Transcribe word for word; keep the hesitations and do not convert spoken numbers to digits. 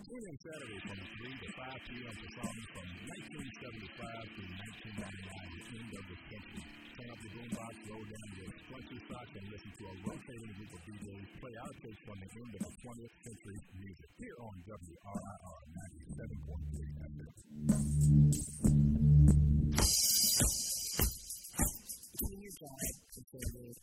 Tune in Saturday from three to five p.m. for songs from nineteen seventy-five to nineteen ninety-nine, the end of the century. Turn up your boombox, roll down your spongy socks, and listen to a rotating group of D Js play outtakes from the end of the twentieth century music here on W R I R ninety-seven point three F M.